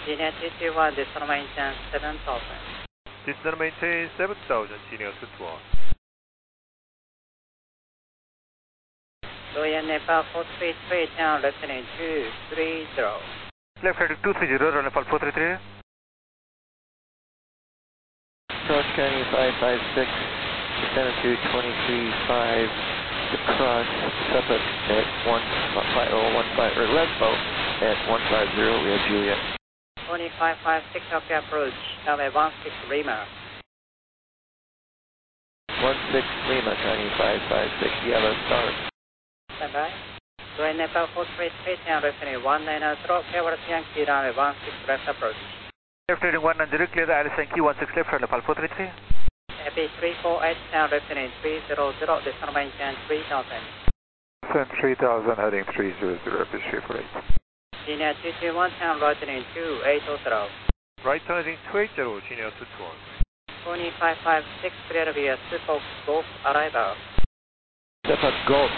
Genia 221, descend maintain 7000. Descend maintain 7000, Genia 221. Royal Nepal 433, down left heading 230. Left heading 230, Royal Nepal 433. Cross County 556, descend to 23.5, cross Suffolk at 15015, or Lesbo at 150, we have Juliet. 2556, copy approach, LA 16 Lima. 16 Lima, County 556, Yellow Star. Standby. Royal Nepal 433, down left heading 190, Favorite Yankee, runway 16 left approach. Left heading 190, clear the Alice Yankee 16 left, Royal Nepal 433. Happy 348, down left heading 300, descend maintain 3000. Descend 3000, heading 300, Happy 348. Genia 221, down right heading 2800. Right heading 280, Genia 221. 2556, clear via Suffolk Golf arrival. Suffolk Golf.